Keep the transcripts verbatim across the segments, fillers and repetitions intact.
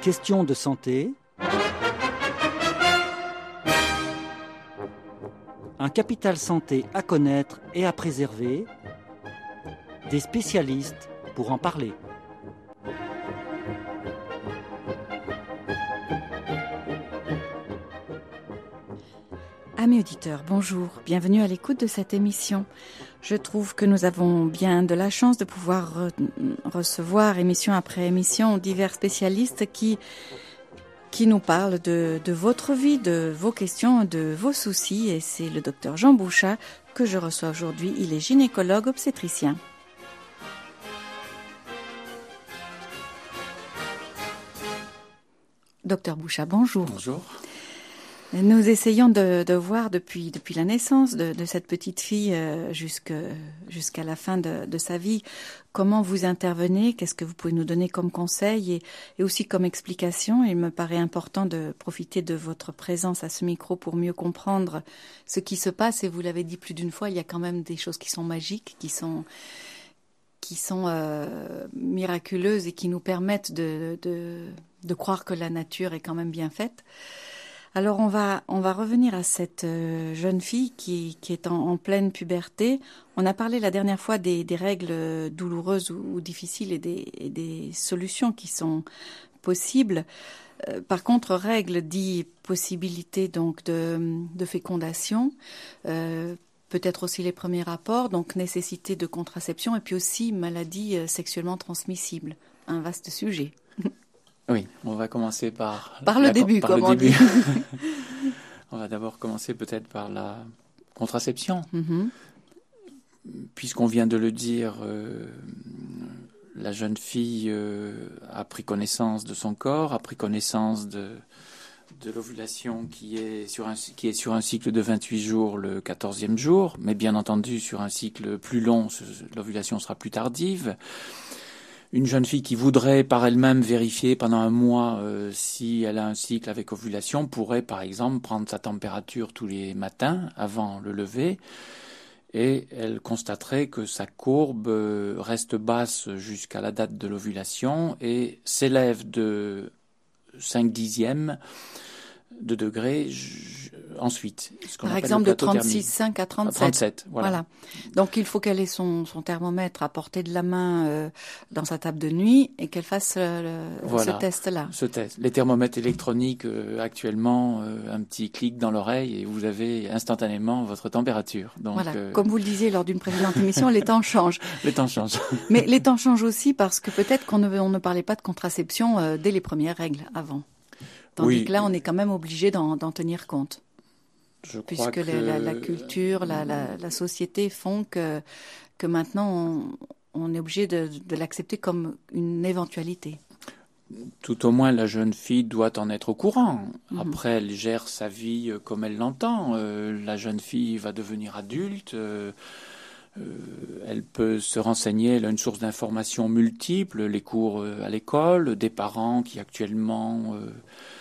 Questions de santé. Un capital santé à connaître et à préserver. Des spécialistes pour en parler. Amis auditeurs, bonjour, bienvenue à l'écoute de cette émission. Je trouve que nous avons bien de la chance de pouvoir re- recevoir émission après émission divers spécialistes qui, qui nous parlent de, de votre vie, de vos questions, de vos soucis. Et c'est le docteur Jean Bouchat que je reçois aujourd'hui. Il est gynécologue obstétricien. Docteur Bouchat, bonjour. Bonjour. Nous essayons de, de voir depuis, depuis la naissance de, de cette petite fille euh, jusque, jusqu'à la fin de, de sa vie, comment vous intervenez, qu'est-ce que vous pouvez nous donner comme conseil et, et aussi comme explication. Il me paraît important de profiter de votre présence à ce micro pour mieux comprendre ce qui se passe. Et vous l'avez dit plus d'une fois, il y a quand même des choses qui sont magiques, qui sont, qui sont euh, miraculeuses et qui nous permettent de, de, de croire que la nature est quand même bien faite. Alors on va on va revenir à cette euh, jeune fille qui qui est en, en pleine puberté. On a parlé la dernière fois des, des règles douloureuses ou, ou difficiles et des, et des solutions qui sont possibles. Euh, par contre, règles dit possibilité donc de de fécondation, euh, peut-être aussi les premiers rapports, donc nécessité de contraception et puis aussi maladie euh, sexuellement transmissible. Un vaste sujet. Oui, on va commencer par... Par le la, début, par comme le on début. dit. On va d'abord commencer peut-être par la contraception. Mm-hmm. Puisqu'on vient de le dire, euh, la jeune fille euh, a pris connaissance de son corps, a pris connaissance de, de l'ovulation qui est, sur un, qui est sur un cycle de vingt-huit jours, le quatorzième jour. Mais bien entendu, sur un cycle plus long, l'ovulation sera plus tardive. Une jeune fille qui voudrait par elle-même vérifier pendant un mois euh, si elle a un cycle avec ovulation pourrait par exemple prendre sa température tous les matins avant le lever et elle constaterait que sa courbe euh, reste basse jusqu'à la date de l'ovulation et s'élève de cinq dixièmes de degré j- ensuite. Ce qu'on Par appelle exemple, le de plateau trente-six thermique. virgule cinq à trente-sept. trente-sept, voilà. Voilà. Donc, il faut qu'elle ait son, son thermomètre à portée de la main euh, dans sa table de nuit et qu'elle fasse euh, le, Voilà. ce test-là. Ce test. Les thermomètres électroniques, euh, actuellement, euh, un petit clic dans l'oreille et vous avez instantanément votre température. Donc, Voilà. euh, Comme vous le disiez lors d'une précédente émission, les temps changent. les temps changent. Mais les temps changent aussi parce que peut-être qu'on ne, on ne parlait pas de contraception euh, dès les premières règles avant. Tandis Oui. que là, on est quand même obligé d'en, d'en tenir compte. Je crois Puisque que la, la, la culture, la, la, la société font que, que maintenant on, on est obligé de, de l'accepter comme une éventualité. tout au moins la jeune fille doit en être au courant. Mhm. Après, elle gère sa vie euh, comme elle l'entend. Euh, la jeune fille va devenir adulte. Euh, euh, elle peut se renseigner. Elle a une source d'informations multiples. Les cours euh, à l'école, des parents qui actuellement, euh,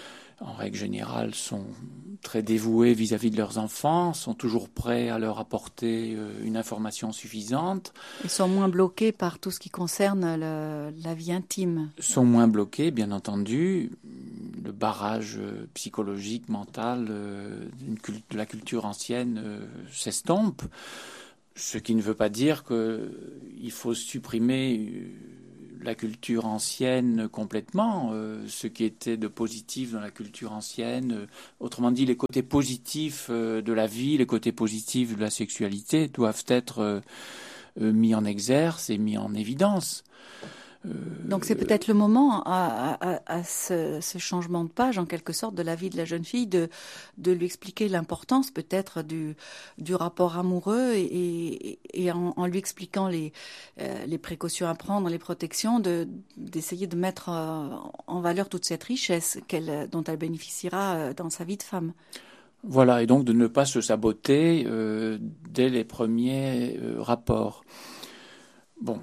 en règle générale, sont très dévoués vis-à-vis de leurs enfants, sont toujours prêts à leur apporter euh, une information suffisante. Ils sont moins bloqués par tout ce qui concerne le, la vie intime. Sont moins bloqués, bien entendu. Le barrage euh, psychologique, mental euh, d'une cult- de la culture ancienne euh, s'estompe. Ce qui ne veut pas dire qu'il faut supprimer euh, la culture ancienne complètement, euh, ce qui était de positif dans la culture ancienne, euh, autrement dit les côtés positifs euh, de la vie, les côtés positifs de la sexualité doivent être euh, euh, mis en exerce et mis en évidence. Euh, Donc c'est peut-être le moment à, à, à ce, ce changement de page en quelque sorte de la vie de la jeune fille de, de lui expliquer l'importance peut-être du, du rapport amoureux et, et, et en, en lui expliquant les, euh, les précautions à prendre, les protections, de, d'essayer de mettre euh, en valeur toute cette richesse qu'elle, dont elle bénéficiera euh, dans sa vie de femme. Voilà, et donc de ne pas se saboter euh, dès les premiers euh, rapports. Bon.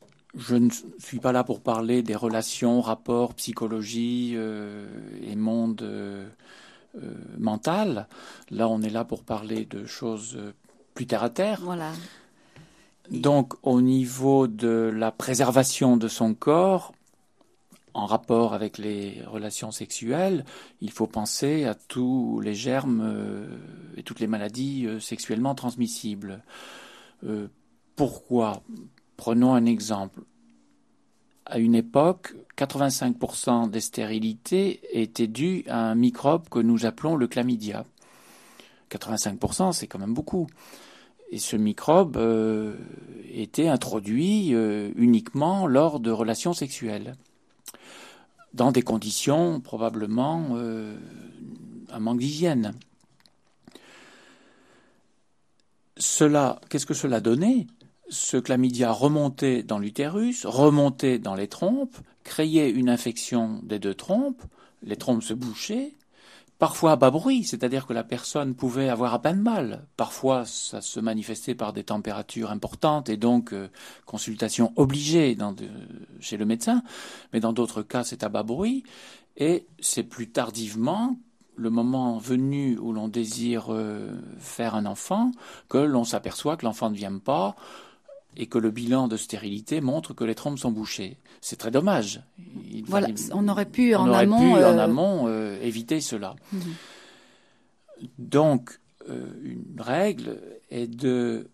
Je ne suis pas là pour parler des relations, rapports, psychologie euh, et monde euh, euh, mental. Là, on est là pour parler de choses plus terre à terre. Voilà. Donc, au niveau de la préservation de son corps, en rapport avec les relations sexuelles, il faut penser à tous les germes euh, et toutes les maladies euh, sexuellement transmissibles. Euh, pourquoi ? Prenons un exemple. À une époque, quatre-vingt-cinq pour cent des stérilités étaient dues à un microbe que nous appelons le chlamydia. quatre-vingt-cinq pour cent, c'est quand même beaucoup. Et ce microbe euh, était introduit euh, uniquement lors de relations sexuelles, dans des conditions probablement euh, un manque d'hygiène. Cela, qu'est-ce que cela donnait ? Ce chlamydia remontait dans l'utérus, remontait dans les trompes, créait une infection des deux trompes, les trompes se bouchaient, parfois à bas bruit, c'est-à-dire que la personne pouvait avoir à peine mal. Parfois, ça se manifestait par des températures importantes et donc euh, consultation obligée dans de, chez le médecin. Mais dans d'autres cas, c'est à bas bruit. Et c'est plus tardivement, le moment venu où l'on désire euh, faire un enfant, que l'on s'aperçoit que l'enfant ne vient pas et que le bilan de stérilité montre que les trompes sont bouchées. C'est très dommage. Il Voilà, fallait, on aurait pu on en aurait amont, pu, euh... en amont euh, éviter cela. Mmh. Donc, euh, une règle est de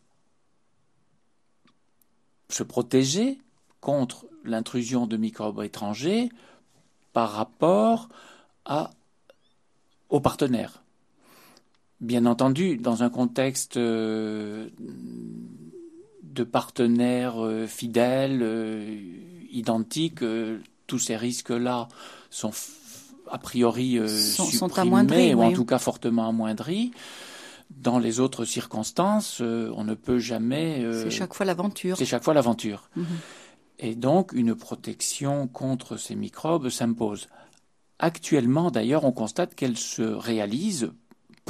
se protéger contre l'intrusion de microbes étrangers par rapport à, au partenaire. Bien entendu, dans un contexte euh, de partenaires euh, fidèles, euh, identiques, euh, tous ces risques-là sont a priori euh, sont, supprimés sont amoindris, ou oui. en tout cas fortement amoindris. Dans les autres circonstances, euh, on ne peut jamais... Euh, c'est chaque fois l'aventure. C'est chaque fois l'aventure. Mmh. Et donc, une protection contre ces microbes s'impose. Actuellement, d'ailleurs, on constate qu'elle se réalise. Pourquoi ?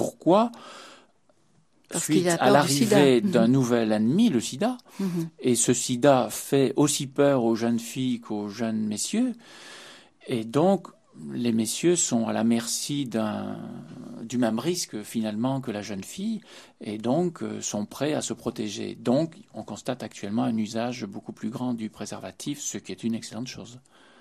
Parce Suite à l'arrivée du d'un mmh. nouvel ennemi, le sida. Mmh. Et ce sida fait aussi peur aux jeunes filles qu'aux jeunes messieurs. Et donc, les messieurs sont à la merci d'un, du même risque finalement que la jeune fille et donc euh, sont prêts à se protéger. Donc, on constate actuellement un usage beaucoup plus grand du préservatif, ce qui est une excellente chose.